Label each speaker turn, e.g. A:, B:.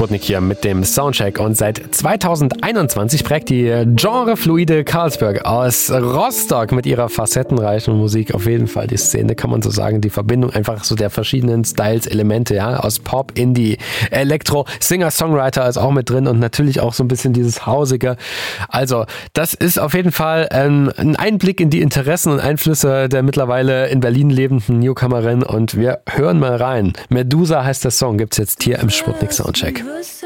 A: Sputnik hier mit dem Soundcheck. Und seit 2021 prägt die genrefluide Carlsberg aus Rostock mit ihrer facettenreichen Musik auf jeden Fall die Szene, kann man so sagen. Die Verbindung einfach so der verschiedenen Styles, Elemente, ja, aus Pop, Indie, Elektro, Singer-Songwriter ist auch mit drin und natürlich auch so ein bisschen dieses Hausige. Also, das ist auf jeden Fall ein Einblick in die Interessen und Einflüsse der mittlerweile in Berlin lebenden Newcomerin und wir hören mal rein. Medusa heißt der Song, gibt's jetzt hier im Sputnik Soundcheck.